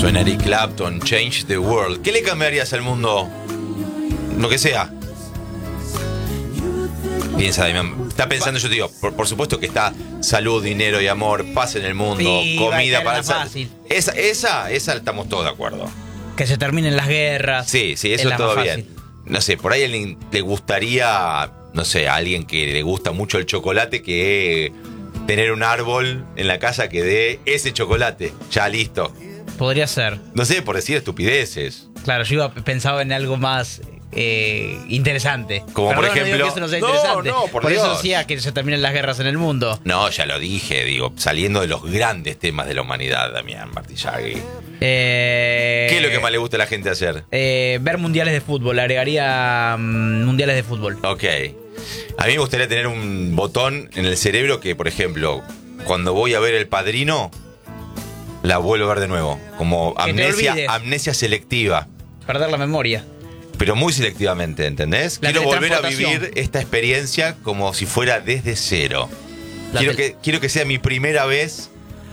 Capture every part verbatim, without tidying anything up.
Suena Eric Clapton, Change the World. ¿Qué le cambiarías al mundo? Lo que sea. Piensa, Damián. Está pensando, yo te digo, por, por supuesto que está salud, dinero y amor, paz en el mundo, Sí, comida va a para ser el fácil. Esa, esa, esa estamos todos de acuerdo. Que se terminen las guerras. Sí, sí, eso es la todo más bien. fácil. No sé, por ahí a alguien le gustaría, no sé, a alguien que le gusta mucho el chocolate, que tener un árbol en la casa que dé ese chocolate. Ya, listo. Podría ser. No sé, por decir estupideces. Claro, yo iba pensaba en algo más eh, interesante. Como por Perdón, no digo ejemplo- que eso no sea No, interesante. no, por eso Dios. decía que se terminen las guerras en el mundo. No, ya lo dije, digo, saliendo de los grandes temas de la humanidad, Damián Martillagui. Eh, ¿Qué es lo que más le gusta a la gente hacer? eh, ver mundiales de fútbol. Agregaría mm, mundiales de fútbol. Ok. A mí me gustaría tener un botón en el cerebro que, por ejemplo, cuando voy a ver El Padrino, la vuelvo a ver de nuevo. Como Que te amnesia, olvides. amnesia selectiva. Perder la memoria. Pero muy selectivamente, ¿entendés? La Quiero volver a teletransportación. vivir esta experiencia como si fuera desde cero. La Quiero tel- que, quiero que sea mi primera vez,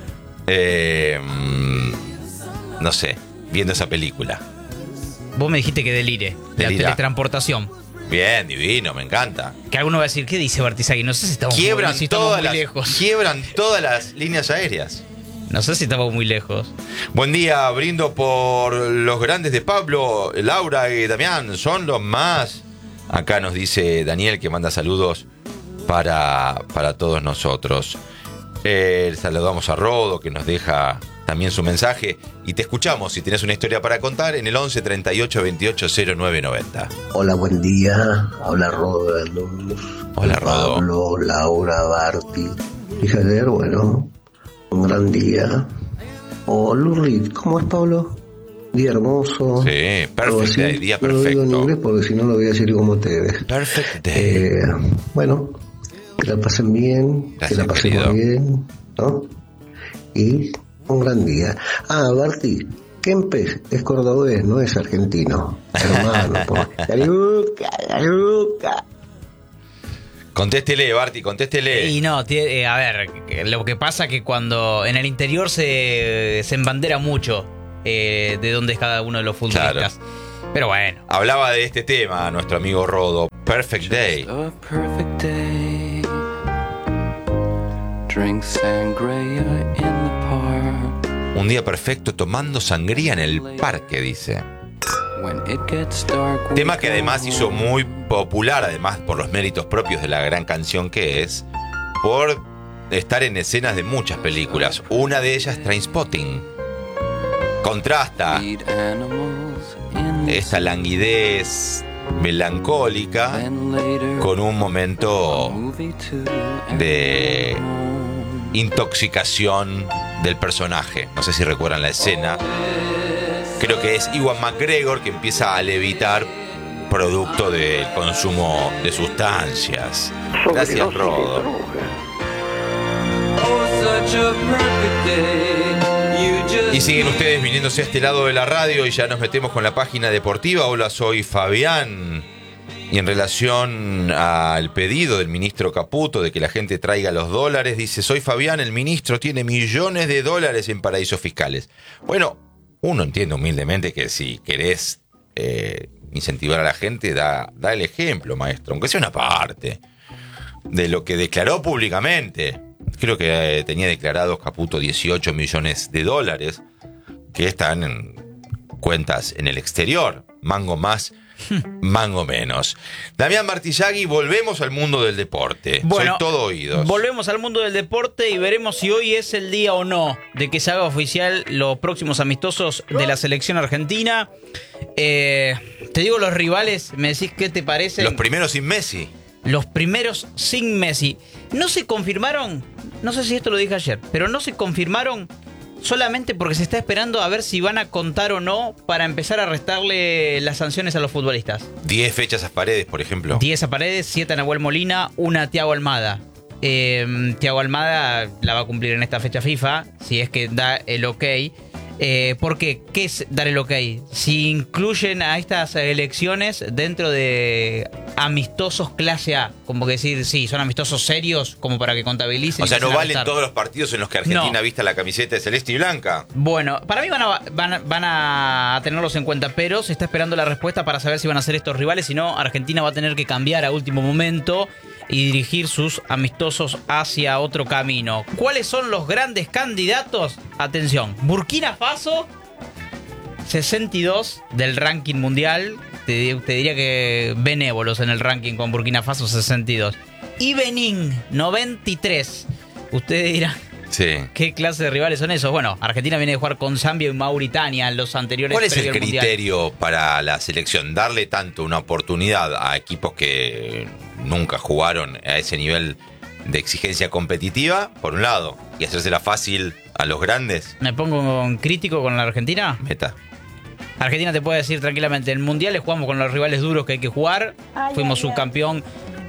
eh, mm, no sé, viendo esa película. Vos me dijiste que delire. La Delira. teletransportación. Bien, divino, me encanta. Que alguno va a decir, ¿qué dice Bartizagui? No sé si estamos, Quiebran, muy, si estamos todas muy las, lejos. quiebran todas las líneas aéreas. No sé si estamos muy lejos. Buen día, brindo por los grandes de Pablo, Laura y Damián, son los más. Acá nos dice Daniel que manda saludos para, para todos nosotros. Eh, saludamos a Rodo que nos deja también su mensaje y te escuchamos si tienes una historia para contar en el once treinta y ocho veintiocho cero nueve noventa. Hola, buen día. Habla Rodo de Luz. Hola, Rodo. Pablo, Laura, Barty. Dije ayer, bueno, un gran día. Oh, Lurri, ¿cómo es, Pablo? Día hermoso. Sí, Algo perfect así. day, día No lo digo en perfecto. inglés porque si no lo voy a decir como te ves. Perfect day. Eh, bueno, que la pasen bien, Gracias, que la pasemos querido. bien, ¿no? Y un gran día. Ah, Barty, Kempes es cordobés, no es argentino. Hermano, por... Galuca, Galuca. Contéstele, Barty, contéstele. Y no, tie- eh, a ver, que- lo que pasa que cuando en el interior se, se embandera mucho eh, de dónde es cada uno de los futbolistas. Pero bueno, Hablaba de este tema nuestro amigo Rodo. Perfect day. A perfect day. Drink sangria in the park. Un día perfecto tomando sangría en el parque, dice. When it gets dark. Tema que además hizo muy popular, además por los méritos propios de la gran canción que es, por estar en escenas de muchas películas. Una de ellas, Trainspotting. Contrasta Feed animals in the esta languidez melancólica and later con un a momento movie to de intoxicación del personaje. No sé si recuerdan la escena. Creo que es Ewan McGregor que empieza a levitar producto del consumo de sustancias. Gracias, Rodo. Y siguen ustedes viniéndose a este lado de la radio y ya nos metemos con la página deportiva. Hola, soy Fabián. Y en relación al pedido del ministro Caputo de que la gente traiga los dólares, dice, soy Fabián, el ministro tiene millones de dólares en paraísos fiscales. Bueno, uno entiende humildemente que si querés eh, incentivar a la gente, da, da el ejemplo, maestro, aunque sea una parte de lo que declaró públicamente. Creo que eh, tenía declarados Caputo dieciocho millones de dólares que están en cuentas en el exterior. Mango más, mango menos. Damián Martillagui, volvemos al mundo del deporte. Bueno, Soy todo oídos. volvemos al mundo del deporte y veremos si hoy es el día o no de que se haga oficial los próximos amistosos de la selección argentina. Eh, te digo los rivales, me decís qué te parece. Los primeros sin Messi. Los primeros sin Messi. No se confirmaron, no sé si esto lo dije ayer, pero no se confirmaron solamente porque se está esperando a ver si van a contar o no para empezar a restarle las sanciones a los futbolistas. diez fechas a Paredes, por ejemplo. diez a Paredes, siete a Nahuel Molina, una a Thiago Almada. Eh, Thiago Almada la va a cumplir en esta fecha FIFA, si es que da el ok. Eh, ¿Por qué? ¿Qué es dar el ok? Si incluyen a estas elecciones dentro de amistosos clase A, como que decir, sí, son amistosos serios, como para que contabilicen. O sea, y no empiecen a valen restar. todos los partidos en los que Argentina No. vista la camiseta de celeste y blanca. Bueno, para mí van a, van, a, van a tenerlos en cuenta, pero se está esperando la respuesta para saber si van a ser estos rivales. Si no, Argentina va a tener que cambiar a último momento y dirigir sus amistosos hacia otro camino. ¿Cuáles son los grandes candidatos? Atención, Burkina Faso, sesenta y dos del ranking mundial. Te, te diría que benévolos en el ranking con Burkina Faso, sesenta y dos. Y Benín, noventa y tres. Ustedes dirán, Sí. ¿qué clase de rivales son esos? Bueno, Argentina viene de jugar con Zambia y Mauritania en los anteriores. ¿Cuál es el previo al Mundial. criterio para la selección? ¿Darle tanto una oportunidad a equipos que nunca jugaron a ese nivel de exigencia competitiva, por un lado, y hacérsela fácil a los grandes? ¿Me pongo en crítico con la Argentina? Meta. Argentina te puede decir tranquilamente, en mundiales jugamos con los rivales duros que hay que jugar. Ay, fuimos ay, ay. subcampeón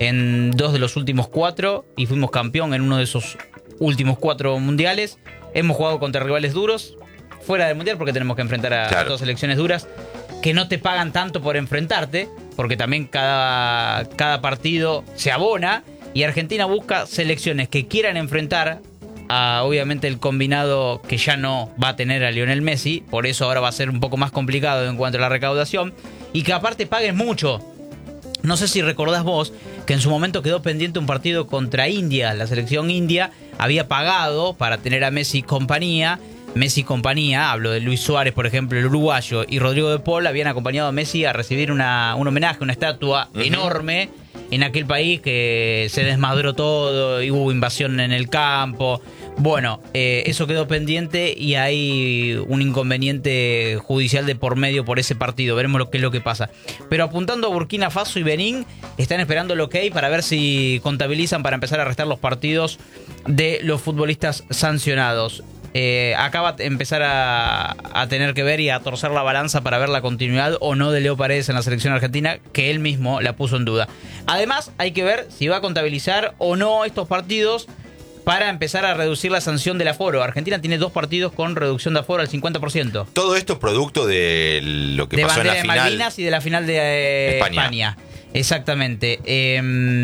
en dos de los últimos cuatro y fuimos campeón en uno de esos últimos cuatro mundiales. Hemos jugado contra rivales duros, fuera del mundial porque tenemos que enfrentar a Claro. dos selecciones duras que no te pagan tanto por enfrentarte, porque también cada, cada partido se abona y Argentina busca selecciones que quieran enfrentar a, obviamente, el combinado que ya no va a tener a Lionel Messi, por eso ahora va a ser un poco más complicado en cuanto a la recaudación, y que aparte paguen mucho. No sé si recordás vos que en su momento quedó pendiente un partido contra India. La selección india había pagado para tener a Messi y compañía. Messi y compañía, hablo de Luis Suárez, por ejemplo, el uruguayo, y Rodrigo de Paul, habían acompañado a Messi a recibir una, un homenaje, una estatua Uh-huh. enorme en aquel país que se desmadró todo y hubo invasión en el campo. Bueno, eh, eso quedó pendiente y hay un inconveniente judicial de por medio por ese partido. Veremos lo que es lo que pasa. Pero apuntando a Burkina Faso y Benín, están esperando el ok para ver si contabilizan para empezar a restar los partidos de los futbolistas sancionados. Eh, acaba de empezar a, a tener que ver y a torcer la balanza para ver la continuidad o no de Leo Paredes en la selección argentina, que él mismo la puso en duda. Además, hay que ver si va a contabilizar o no estos partidos para empezar a reducir la sanción del aforo. Argentina tiene dos partidos con reducción de aforo al cincuenta por ciento. Todo esto producto de lo que De pasó en bandera la de final. Malvinas y de la final de eh, España. España. Exactamente. Eh,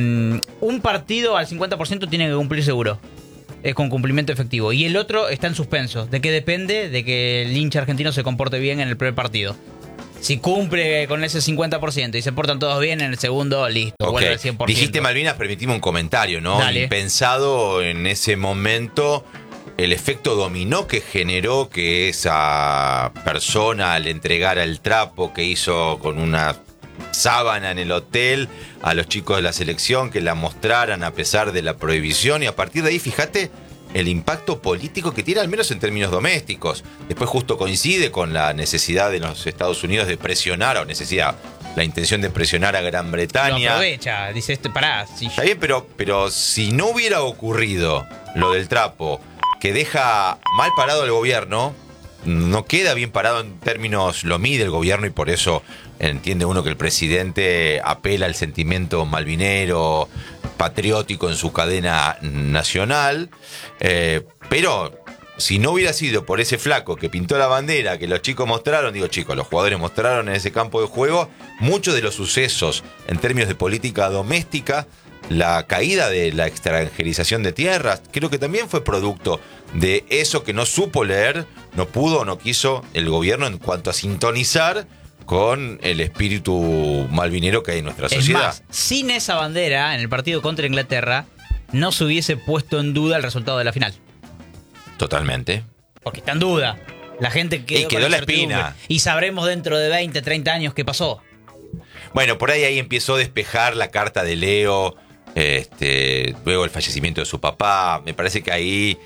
un partido al cincuenta por ciento tiene que cumplir seguro. Es con cumplimiento efectivo. Y el otro está en suspenso. ¿De qué depende? De que el hincha argentino se comporte bien en el primer partido. Si cumple con ese cincuenta por ciento y se portan todos bien, en el segundo, listo, Ok. vuelve al cien por ciento. Dijiste Malvinas, permitime un comentario, ¿no? Dale. Pensado en ese momento el efecto dominó que generó que esa persona, al entregar el trapo que hizo con una sábana en el hotel a los chicos de la selección, que la mostraran a pesar de la prohibición, y a partir de ahí, fíjate el impacto político que tiene, al menos en términos domésticos. Después justo coincide con la necesidad de los Estados Unidos de presionar, o necesidad, la intención de presionar a Gran Lo Bretaña. aprovecha, dice este, pará. Si Está bien, pero, pero si no hubiera ocurrido lo del trapo, que deja mal parado al gobierno, no queda bien parado en términos, lo mide el gobierno, y por eso entiende uno que el presidente apela al sentimiento malvinero, patriótico en su cadena nacional, eh, pero si no hubiera sido por ese flaco que pintó la bandera, que los chicos mostraron, digo chicos, los jugadores mostraron en ese campo de juego, muchos de los sucesos en términos de política doméstica, la caída de la extranjerización de tierras, creo que también fue producto de eso que no supo leer, no pudo o no quiso el gobierno en cuanto a sintonizar con el espíritu malvinero que hay en nuestra Es sociedad. más, sin esa bandera en el partido contra Inglaterra, no se hubiese puesto en duda el resultado de la final. Totalmente. Porque está en duda. La gente quedó, Y quedó con la incertidumbre. espina. Y sabremos dentro de veinte, treinta años qué pasó. Bueno, por ahí ahí empezó a despejar la carta de Leo, este, luego el fallecimiento de su papá. Me parece que ahí,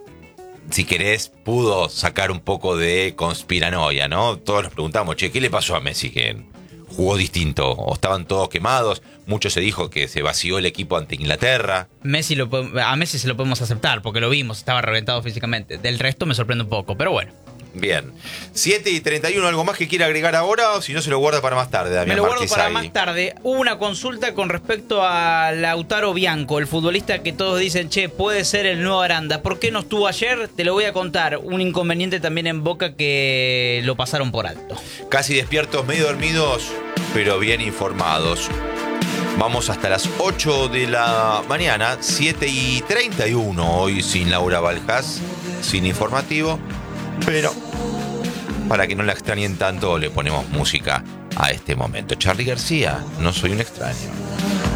si querés, pudo sacar un poco de conspiranoia, ¿no? Todos nos preguntamos, che, ¿qué le pasó a Messi que jugó distinto? ¿O estaban todos quemados? Mucho se dijo que se vació el equipo ante Inglaterra. Messi lo, po- a Messi se lo podemos aceptar porque lo vimos, estaba reventado físicamente. Del resto me sorprende un poco, pero bueno. Bien. siete y treinta y uno, ¿algo más que quiera agregar ahora? O si no, se lo guarda para más tarde, Damián Me lo guardo Marquesagui. para más tarde. Hubo una consulta con respecto a Lautaro Bianco, el futbolista que todos dicen, che, puede ser el nuevo Aranda. ¿Por qué no estuvo ayer? Te lo voy a contar. Un inconveniente también en Boca que lo pasaron por alto. Casi despiertos, medio dormidos, pero bien informados. Vamos hasta las ocho de la mañana, siete y treinta y uno, hoy sin Laura Baljas, sin informativo, pero para que no la extrañen tanto le ponemos música a este momento. Charly García, no soy un extraño.